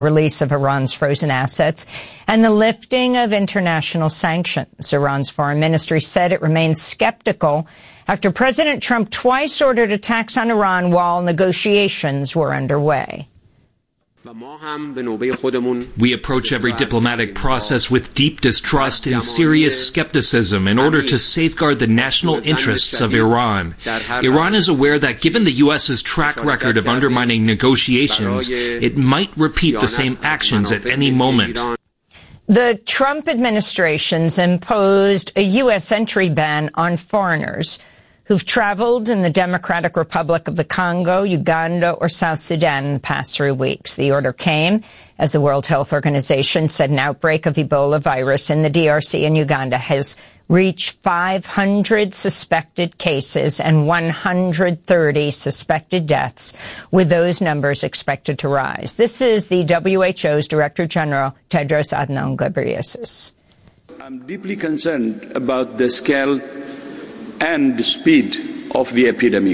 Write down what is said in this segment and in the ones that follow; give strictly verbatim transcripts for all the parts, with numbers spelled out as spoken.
release of Iran's frozen assets and the lifting of international sanctions. Iran's foreign ministry said it remains skeptical after President Trump twice ordered attacks on Iran while negotiations were underway. We approach every diplomatic process with deep distrust and serious skepticism in order to safeguard the national interests of Iran. Iran is aware that given the U S's track record of undermining negotiations, it might repeat the same actions at any moment. The Trump administration's imposed a U S entry ban on foreigners who've traveled in the Democratic Republic of the Congo, Uganda, or South Sudan in the past three weeks. The order came as the World Health Organization said an outbreak of Ebola virus in the D R C and Uganda has reached five hundred suspected cases and one hundred thirty suspected deaths, with those numbers expected to rise. This is the W H O's Director General, Tedros Adhanom Ghebreyesus. I'm deeply concerned about the scale and the speed of the epidemic.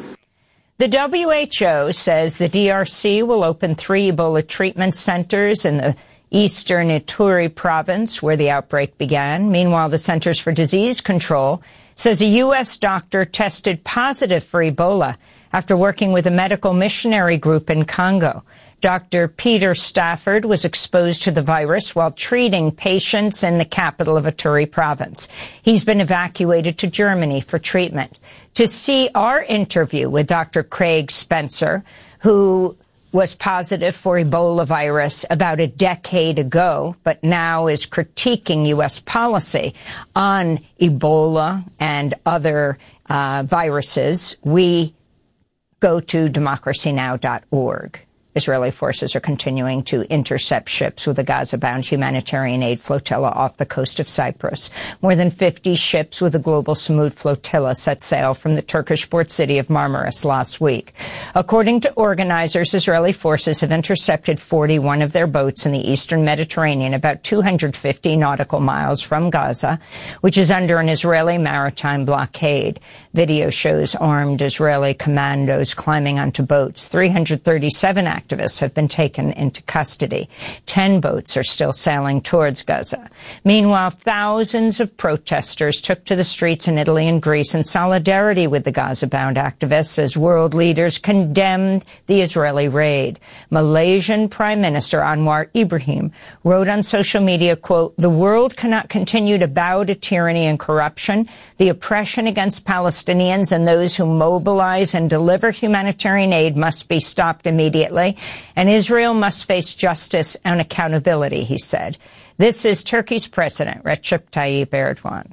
The W H O says the D R C will open three Ebola treatment centers in the eastern Ituri province where the outbreak began. Meanwhile, the Centers for Disease Control says a U S doctor tested positive for Ebola after working with a medical missionary group in Congo. Doctor Peter Stafford was exposed to the virus while treating patients in the capital of Ituri province. He's been evacuated to Germany for treatment. To see our interview with Doctor Craig Spencer, who was positive for Ebola virus about a decade ago, but now is critiquing U S policy on Ebola and other uh, viruses, we go to democracy now dot org. Israeli forces are continuing to intercept ships with a Gaza-bound humanitarian aid flotilla off the coast of Cyprus. More than fifty ships with the Global Samud flotilla set sail from the Turkish port city of Marmaris last week. According to organizers, Israeli forces have intercepted forty-one of their boats in the eastern Mediterranean, about two hundred fifty nautical miles from Gaza, which is under an Israeli maritime blockade. Video shows armed Israeli commandos climbing onto boats. three hundred thirty-seven activists have been taken into custody. Ten boats are still sailing towards Gaza. Meanwhile, thousands of protesters took to the streets in Italy and Greece in solidarity with the Gaza-bound activists as world leaders condemned the Israeli raid. Malaysian Prime Minister Anwar Ibrahim wrote on social media, quote, "The world cannot continue to bow to tyranny and corruption. The oppression against Palestinians and those who mobilize and deliver humanitarian aid must be stopped immediately, and Israel must face justice and accountability," he said. This is Turkey's President, Recep Tayyip Erdogan.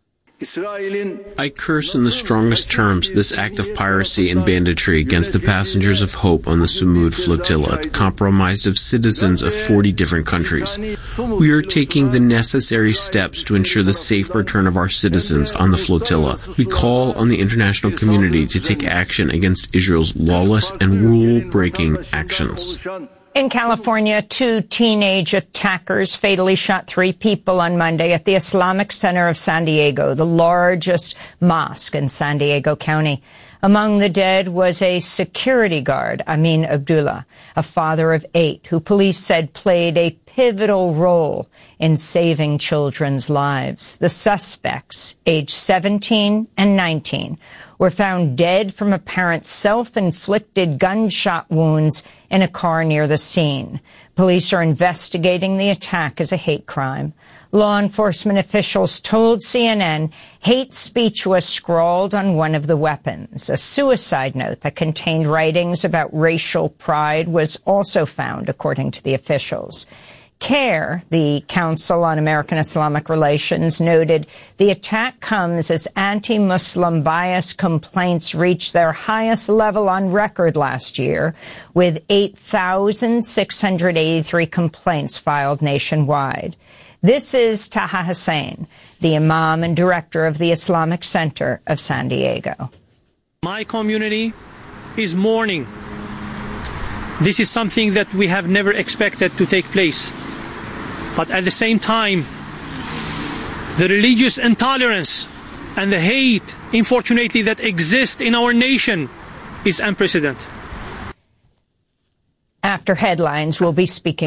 I curse in the strongest terms this act of piracy and banditry against the passengers of hope on the Samud flotilla, compromised of citizens of forty different countries. We are taking the necessary steps to ensure the safe return of our citizens on the flotilla. We call on the international community to take action against Israel's lawless and rule-breaking actions. In California, two teenage attackers fatally shot three people on Monday at the Islamic Center of San Diego, the largest mosque in San Diego County. Among the dead was a security guard, Amin Abdullah, a father of eight, who police said played a pivotal role in saving children's lives. The suspects, aged seventeen and nineteen, were found dead from apparent self-inflicted gunshot wounds in a car near the scene. Police are investigating the attack as a hate crime. Law enforcement officials told C N N hate speech was scrawled on one of the weapons. A suicide note that contained writings about racial pride was also found, according to the officials. CARE, the Council on American Islamic Relations, noted the attack comes as anti-Muslim bias complaints reached their highest level on record last year, with eight thousand six hundred eighty-three complaints filed nationwide. This is Taha Hussein, the Imam and Director of the Islamic Center of San Diego. My community is mourning. This is something that we have never expected to take place. But at the same time, the religious intolerance and the hate, unfortunately, that exists in our nation is unprecedented. After headlines, we'll be speaking